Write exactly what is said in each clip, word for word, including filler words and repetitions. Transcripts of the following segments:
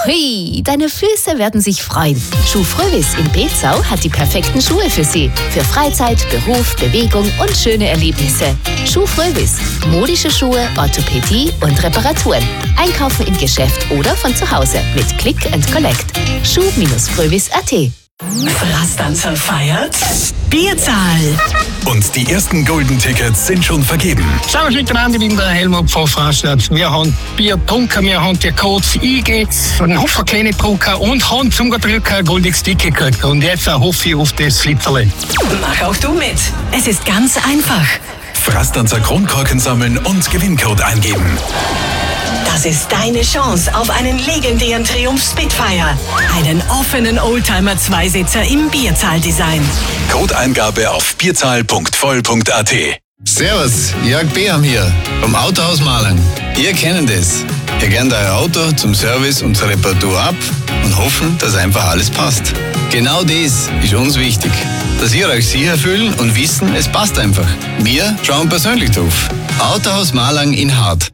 Hui, deine Füße werden sich freuen. Schuh Frövis in Bezau hat die perfekten Schuhe für Sie. Für Freizeit, Beruf, Bewegung und schöne Erlebnisse. Schuh Frövis. Modische Schuhe, Orthopädie und Reparaturen. Einkaufen im Geschäft oder von zu Hause mit Click and Collect. Schuh-Frövis punkt at. Frastanzer feiert Bierzahl. Und die ersten Golden Tickets sind schon vergeben. Servus miteinander, ich bin der Helmut von Frastadt. Wir haben Bier getrunken, wir haben die Codes eingegeben, einen Haufen kleine getrunken und haben zum Drücken ein goldiges Ticket gekriegt. Und jetzt hoffe ich auf das Flitzerle. Mach auch du mit. Es ist ganz einfach. Frastanzer Kronkorken sammeln und Gewinncode eingeben. Das ist deine Chance auf einen legendären Triumph Spitfire. Einen offenen Oldtimer-Zweisitzer im Bierzahl-Design. Codeingabe auf bierzahl punkt voll punkt at. Servus, Jörg Beham hier vom Autohaus Malang. Ihr kennt es. Ihr gebt euer Auto zum Service und zur Reparatur ab und hoffen, dass einfach alles passt. Genau das ist uns wichtig. Dass ihr euch sicher fühlt und wissen, es passt einfach. Wir schauen persönlich drauf. Autohaus Malang in Hart.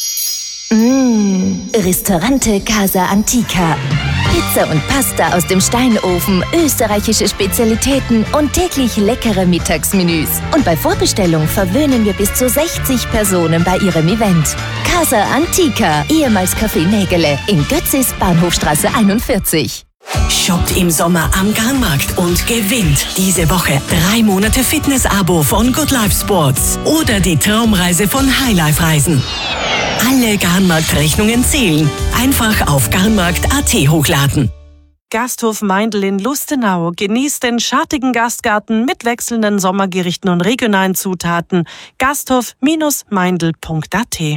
Mmh, Ristorante Casa Antica. Pizza und Pasta aus dem Steinofen, österreichische Spezialitäten und täglich leckere Mittagsmenüs. Und bei Vorbestellung verwöhnen wir bis zu sechzig Personen bei ihrem Event. Casa Antica, ehemals Café Nägele, in Götzis, Bahnhofstraße einundvierzig. Shoppt im Sommer am Garnmarkt und gewinnt diese Woche drei Monate Fitness-Abo von Good Life Sports oder die Traumreise von Highlife Reisen. Alle Garnmarkt-Rechnungen zählen. Einfach auf garnmarkt punkt at hochladen. Gasthof Meindl in Lustenau genießt den schattigen Gastgarten mit wechselnden Sommergerichten und regionalen Zutaten. Gasthof Meindl punkt at